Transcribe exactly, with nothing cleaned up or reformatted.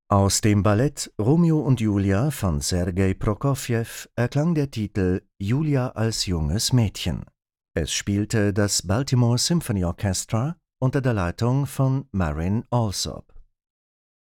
Aus dem Ballett Romeo und Julia von Sergei Prokofjew erklang der Titel Julia als junges Mädchen. Es spielte das Baltimore Symphony Orchestra unter der Leitung von Marin Alsop.